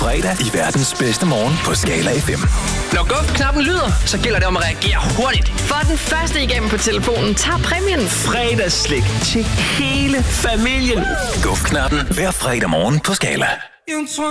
fredag i verdens bedste morgen på Skala FM. Når guf-knappen lyder, så gælder det om at reagere hurtigt. For den første igennem på telefonen tager præmien. Fredagsslik til hele familien. Guf-knappen hver fredag morgen på Skala.